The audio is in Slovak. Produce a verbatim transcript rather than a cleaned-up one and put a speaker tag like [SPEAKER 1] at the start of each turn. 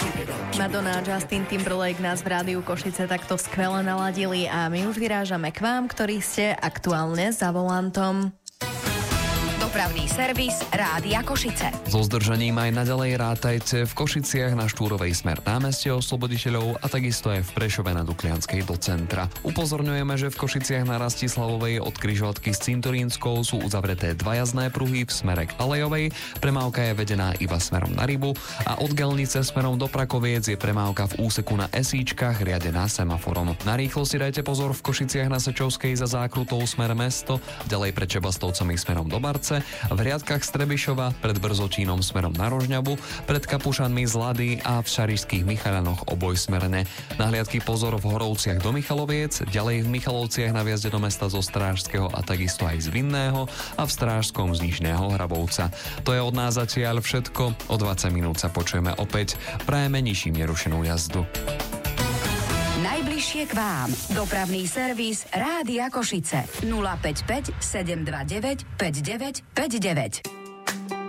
[SPEAKER 1] Madonna a Justin Timberlake nás v rádiu Košice takto skvele naladili a my už vyrážame k vám, ktorí ste aktuálne za volantom.
[SPEAKER 2] Dopravný servis Rádia Košice.
[SPEAKER 3] So zdržaním aj naďalej rátajte v Košiciach na Štúrovej smer námestie Osloboditeľov a takisto aj v Prešove na Duklianskej do centra. Upozorňujeme, že v Košiciach na Rastislavovej od križovatky s Cintorínskou sú uzavreté dva jazdné pruhy v smere k Alejovej. Premávka je vedená iba smerom na Rybu a od Gelnice smerom do Prakoviec je premávka v úseku na Esíčkach riadená semaforom. Na rýchlo si dajte pozor v Košiciach na Sečovskej za zákrutou smer mesto, ďalej pred Čebastovcami smerom do Barce, v Hriadkach Strebišova, pred Brzočínom smerom na Rožňavu, pred Kapušanmi z Lady a v Šarišských Michalanoch obojsmerne. Na hliadky pozor v Horovciach do Michaloviec, ďalej v Michalovciach na vjazde do mesta zo Strážskeho a takisto aj z Vinného a v Strážskom z Nižného Hrabovca. To je od nás zatiaľ všetko. O dvadsať minút sa počujeme opäť. Prajeme nižším nerušenú jazdu.
[SPEAKER 2] Najbližšie k vám. Dopravný servis Rádia Košice. nula päť päť sedem dva deväť päť deväť päť deväť.